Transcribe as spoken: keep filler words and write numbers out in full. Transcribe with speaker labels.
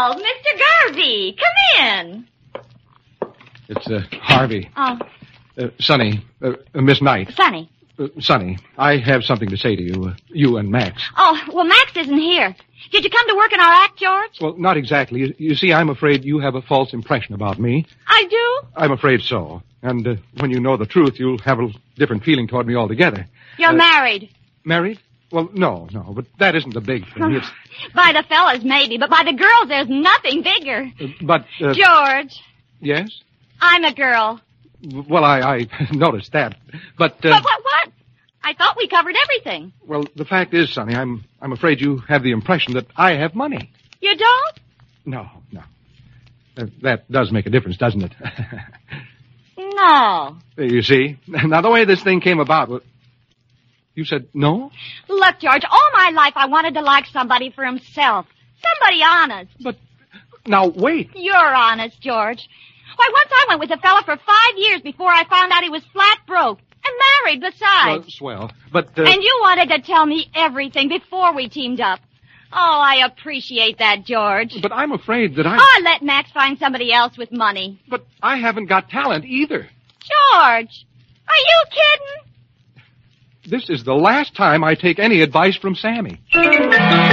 Speaker 1: Charles, Mister Garvey, come in.
Speaker 2: It's, uh, Harvey.
Speaker 1: Oh.
Speaker 2: Uh, Sonny, uh, uh, Miss Knight.
Speaker 1: Sonny.
Speaker 2: Uh, Sonny, I have something to say to you, uh, you and Max.
Speaker 1: Oh, well, Max isn't here. Did you come to work in our act, George?
Speaker 2: Well, not exactly. You, you see, I'm afraid you have a false impression about me.
Speaker 1: I do?
Speaker 2: I'm afraid so. And uh, when you know the truth, you'll have a different feeling toward me altogether.
Speaker 1: You're
Speaker 2: uh,
Speaker 1: married.
Speaker 2: Married? Well, no, no, but that isn't the big thing. It's,
Speaker 1: By the fellas, maybe, but by the girls, there's nothing bigger.
Speaker 2: uh, but, uh,
Speaker 1: George,
Speaker 2: yes?
Speaker 1: I'm a girl.
Speaker 2: Well, I, I noticed that. But, uh,
Speaker 1: But what, what? I thought we covered everything.
Speaker 2: well, the fact is, Sonny, I'm, I'm afraid you have the impression that I have money.
Speaker 1: You don't?
Speaker 2: No, no. Uh, that does make a difference, doesn't it?
Speaker 1: No.
Speaker 2: You see? Now, the way this thing came about, well, you said no?
Speaker 1: Look, George, all my life I wanted to like somebody for himself. Somebody honest.
Speaker 2: But, now, wait.
Speaker 1: You're honest, George. Why, once I went with a fella for five years before I found out he was flat broke. And married besides.
Speaker 2: Well, swell. But, uh...
Speaker 1: And you wanted to tell me everything before we teamed up. Oh, I appreciate that, George.
Speaker 2: But I'm afraid that I...
Speaker 1: Oh, let Max find somebody else with money.
Speaker 2: But I haven't got talent either.
Speaker 1: George, are you kidding?
Speaker 2: This is the last time I take any advice from Sammy.